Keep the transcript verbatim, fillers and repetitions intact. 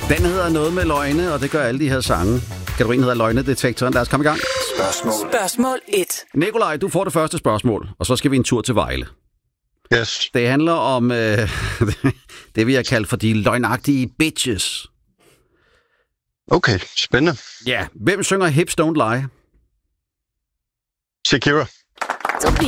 Den hedder noget med løgne, og det gør alle de her sange. Kategorien hedder Løgnedetektoren. Lad os komme i gang. Spørgsmål. Spørgsmål et. Nikolaj, du får det første spørgsmål, og så skal vi en tur til Vejle. Yes. Det handler om øh, det, vi har kaldt for de løgnagtige bitches. Okay, spændende. Ja, hvem synger Hips Don't Lie? Shakira.